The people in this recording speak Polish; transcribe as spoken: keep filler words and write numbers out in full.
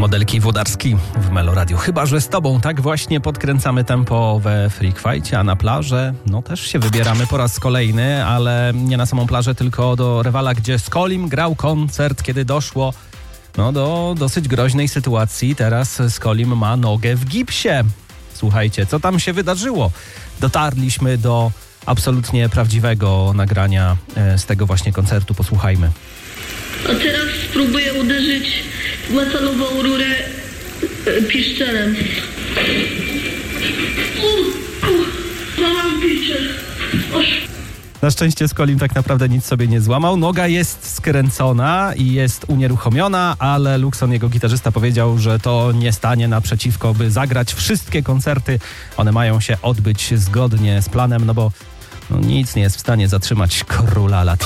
Modelki Włodarski w Melo Radio. Chyba że z tobą. Tak właśnie podkręcamy tempo we Freak Fightie, a na plażę no też się wybieramy po raz kolejny, ale nie na samą plażę, tylko do Rewala, gdzie Skolim grał koncert, kiedy doszło no do dosyć groźnej sytuacji. Teraz Skolim ma nogę w gipsie. Słuchajcie, co tam się wydarzyło? Dotarliśmy do absolutnie prawdziwego nagrania z tego właśnie koncertu. Posłuchajmy. A teraz spróbuję uderzyć w metalową rurę e, piszczelem. Złamam piszczel. Na szczęście Skolim tak naprawdę nic sobie nie złamał. Noga jest skręcona i jest unieruchomiona, ale Luxon, jego gitarzysta, powiedział, że to nie stanie naprzeciwko, by zagrać wszystkie koncerty. One mają się odbyć zgodnie z planem, no bo no, nic nie jest w stanie zatrzymać króla lat.